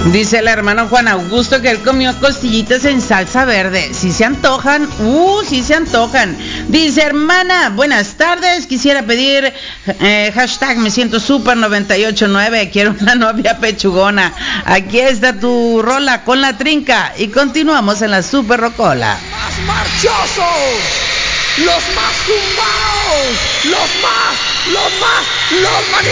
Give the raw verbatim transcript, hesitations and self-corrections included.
Dice el hermano Juan Augusto que él comió costillitas en salsa verde. Si se antojan, uh, si se antojan. Dice, hermana, buenas tardes. Quisiera pedir eh, hashtag me siento super noventa y ocho nueve. Quiero una novia pechugona. Aquí está tu rola con la trinca. Y continuamos en la super rocola. Más marchosos, los más tumbados, los más, los más, los más.